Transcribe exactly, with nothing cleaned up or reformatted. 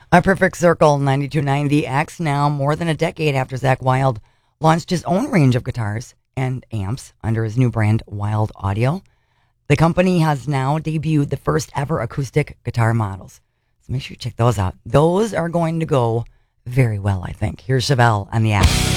A Perfect Circle ninety-two point nine The X, now more than a decade after Zach Wild launched his own range of guitars and amps under his new brand, Wild Audio. The company has now debuted the first ever acoustic guitar models. So make sure you check those out. Those are going to go very well, I think. Here's Chevelle on The X.